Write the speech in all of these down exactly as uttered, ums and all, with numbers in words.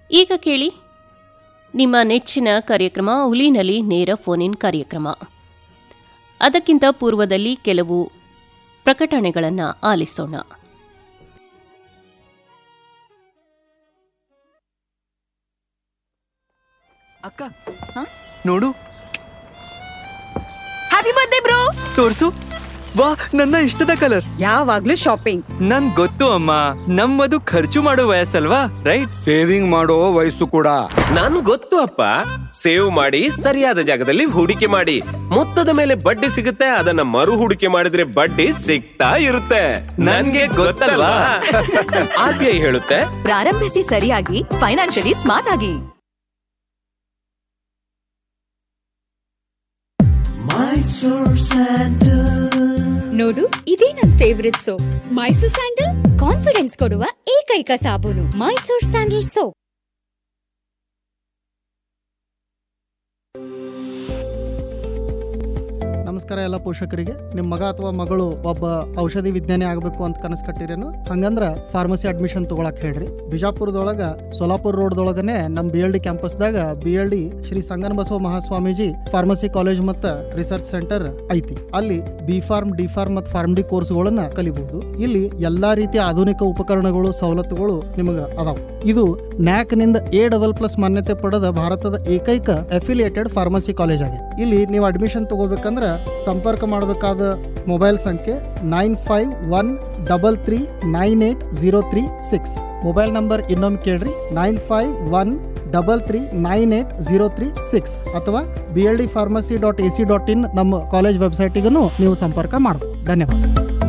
ಈಗ ಕೇಳಿ ನಿಮ್ಮ ನೆಚ್ಚಿನ ಕಾರ್ಯಕ್ರಮ ಹುಲಿನಲ್ಲಿ ನೇರ ಫೋನ್ ಇನ್ ಕಾರ್ಯಕ್ರಮ. ಅದಕ್ಕಿಂತ ಪೂರ್ವದಲ್ಲಿ ಕೆಲವು ಪ್ರಕಟಣೆಗಳನ್ನು ಆಲಿಸೋಣ. ಅಕ್ಕ ನೋಡು. Happy birthday bro. ತೋರ್ಸು. ವಾ, ನನ್ನ ಇಷ್ಟದ ಕಲರ್. ಯಾವಾಗ್ಲೂ ಶಾಪಿಂಗ್. ನನ್ ಗೊತ್ತು ಅಮ್ಮ, ನಮ್ಮದು ಖರ್ಚು ಮಾಡೋ ವಯಸ್ಸಲ್ವಾ, ರೈಟ್? ಸೇವಿಂಗ್ ಮಾಡೋ ವಯಸ್ಸು ಕೂಡ. ನನ್ ಗೊತ್ತು ಅಪ್ಪ, ಸೇವ್ ಮಾಡಿ ಸರಿಯಾದ ಜಾಗದಲ್ಲಿ ಹೂಡಿಕೆ ಮಾಡಿ. ಮೊತ್ತದ ಮೇಲೆ ಬಡ್ಡಿ ಸಿಗುತ್ತೆ, ಅದನ್ನ ಮರು ಹೂಡಿಕೆ ಮಾಡಿದ್ರೆ ಬಡ್ಡಿ ಸಿಗ್ತಾ ಇರುತ್ತೆ. ನನ್ಗೆ ಗೊತ್ತಲ್ವಾ? ಆರ್ ಬಿ ಐ ಹೇಳುತ್ತೆ, ಪ್ರಾರಂಭಿಸಿ ಸರಿಯಾಗಿ, ಫೈನಾನ್ಷಿಯಲಿ ಸ್ಮಾರ್ಟ್ ಆಗಿ. ನೋಡು, ಇದೇ ನನ್ favourite soap. Mysore sandal confidence ಕೊಡುವ ಏಕೈಕ ಸಾಬೂನು. Mysore sandal soap. ನಮಸ್ಕಾರ ಎಲ್ಲ ಪೋಷಕರಿಗೆ. ನಿಮ್ಮ ಮಗ ಅಥವಾ ಮಗಳು ಒಬ್ಬ ಔಷಧಿ ವಿಜ್ಞಾನಿ ಆಗಬೇಕು ಅಂತ ಕನಸು ಕಟ್ಟಿರೇನು? ಹಂಗಂದ್ರ ಫಾರ್ಮಸಿ ಅಡ್ಮಿಷನ್ ತಗೊಳಕ್ ಹೇಳ್ರಿ. ಬಿಜಾಪುರದೊಳಗ ಸೋಲಾಪುರ ರೋಡ್ದೊಳಗನೆ ನಮ್ B L D ಕ್ಯಾಂಪಸ್ದಾಗ B L D Shri Sangana Basava Mahaswamiji pharmacy college ಮತ್ತ ರಿಸರ್ಚ್ ಸೆಂಟರ್ ಐತಿ. ಅಲ್ಲಿ ಬಿ ಫಾರ್ಮ್, ಡಿ ಫಾರ್ಮ್ ಮತ್ತು ಫಾರ್ಮ್ ಡಿ ಕೋರ್ಸ್ಗಳನ್ನ ಕಲಿಬಹುದು. ಇಲ್ಲಿ ಎಲ್ಲಾ ರೀತಿಯ ಆಧುನಿಕ ಉಪಕರಣಗಳು, ಸವಲತ್ತುಗಳು ನಿಮಗೆ ಅದಾವ. ಇದು ನ್ಯಾಕ್ ನಿಂದ ಎ ಡಬಲ್ ಪ್ಲಸ್ ಮಾನ್ಯತೆ ಪಡೆದ ಭಾರತದ ಏಕೈಕ ಅಫಿಲಿಯೇಟೆಡ್ ಫಾರ್ಮಸಿ ಕಾಲೇಜ್ ಆಗಿದೆ. ಇಲ್ಲಿ ನೀವು ಅಡ್ಮಿಷನ್ ತಗೋಬೇಕಂದ್ರ ಸಂಪರ್ಕ ಮಾಡಬೇಕಾದ ಮೊಬೈಲ್ ಸಂಖ್ಯೆ nine five one double three nine eight zero three six. Mobile number ಇನ್ನೊಮ್ಮೆ ಕೇಳ್ರಿ, nine five one double three nine eight zero three six ಅಥವಾ B L D pharmacy dot A C dot in ನಮ್ಮ college ವೆಬ್ಸೈಟಿಗೂ ನೀವು ಸಂಪರ್ಕ ಮಾಡಬಹುದು. ಧನ್ಯವಾದ.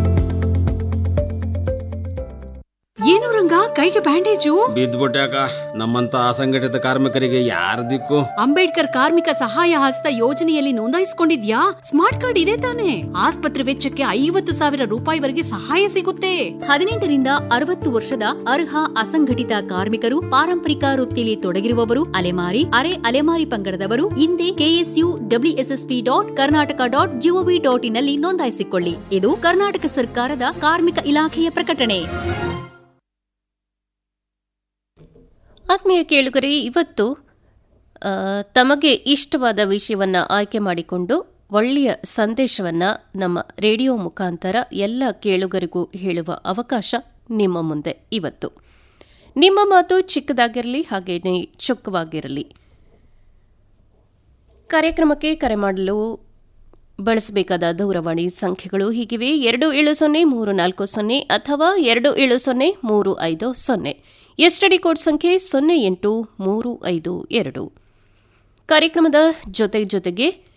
ಏನು ರಂಗ, ಕೈಗೆ ಬ್ಯಾಂಡೇಜು? ಬಿದ್ದ್ಬಿಟ್ಟಾಕ. ನಮ್ಮಂತ ಅಸಂಘಟಿತ ಕಾರ್ಮಿಕರಿಗೆ ಯಾರ ದಿಕ್ಕು? ಅಂಬೇಡ್ಕರ್ ಕಾರ್ಮಿಕ ಸಹಾಯ ಹಸ್ತ ಯೋಜನೆಯಲ್ಲಿ ನೋಂದಾಯಿಸಿಕೊಂಡಿದ್ಯಾ? ಸ್ಮಾರ್ಟ್ ಕಾರ್ಡ್ ಇದೆ ತಾನೆ? ಆಸ್ಪತ್ರೆ ವೆಚ್ಚಕ್ಕೆ ಐವತ್ತು ಸಾವಿರ ರೂಪಾಯಿವರೆಗೆ ಸಹಾಯ ಸಿಗುತ್ತೆ. ಹದಿನೆಂಟರಿಂದ ಅರವತ್ತು ವರ್ಷದ ಅರ್ಹ ಅಸಂಘಟಿತ ಕಾರ್ಮಿಕರು, ಪಾರಂಪರಿಕ ವೃತ್ತಿಯಲ್ಲಿ ತೊಡಗಿರುವವರು, ಅಲೆಮಾರಿ, ಅರೆ ಅಲೆಮಾರಿ ಪಂಗಡದವರು ಹಿಂದೆ KSU WSSP dot Karnataka dot gov dot in ನಲ್ಲಿ ನೋಂದಾಯಿಸಿಕೊಳ್ಳಿ. ಇದು ಕರ್ನಾಟಕ ಸರ್ಕಾರದ ಕಾರ್ಮಿಕ ಇಲಾಖೆಯ ಪ್ರಕಟಣೆ. ಆತ್ಮೀಯ ಕೇಳುಗರೆ, ಇವತ್ತು ತಮಗೆ ಇಷ್ಟವಾದ ವಿಷಯವನ್ನು ಆಯ್ಕೆ ಮಾಡಿಕೊಂಡು ಒಳ್ಳೆಯ ಸಂದೇಶವನ್ನು ನಮ್ಮ ರೇಡಿಯೋ ಮುಖಾಂತರ ಎಲ್ಲ ಕೇಳುಗರಿಗೂ ಹೇಳುವ ಅವಕಾಶ ನಿಮ್ಮ ಮುಂದೆ ಇವತ್ತು. ನಿಮ್ಮ ಮಾತು ಚಿಕ್ಕದಾಗಿರಲಿ, ಹಾಗೆಯೇ ಚೊಕ್ಕವಾಗಿರಲಿ. ಕಾರ್ಯಕ್ರಮಕ್ಕೆ ಕರೆ ಮಾಡಲು ಬಳಸಬೇಕಾದ ದೂರವಾಣಿ ಸಂಖ್ಯೆಗಳು ಹೀಗಿವೆ: ಎರಡು ಏಳು ಸೊನ್ನೆ ಮೂರು ನಾಲ್ಕು ಸೊನ್ನೆ ಅಥವಾ ಎರಡು ಏಳು ಸೊನ್ನೆ ಮೂರು ಐದು ಸೊನ್ನೆ. ಎಸ್ಟಿಡಿ ಕೋಡ್ ಸಂಖ್ಯೆ ಸೊನ್ನೆ ಎಂಟು ಮೂರು ಐದು ಎರಡು. ಕಾರ್ಯಕ್ರಮದ ಜೊತೆ ಜೊತೆಗೆ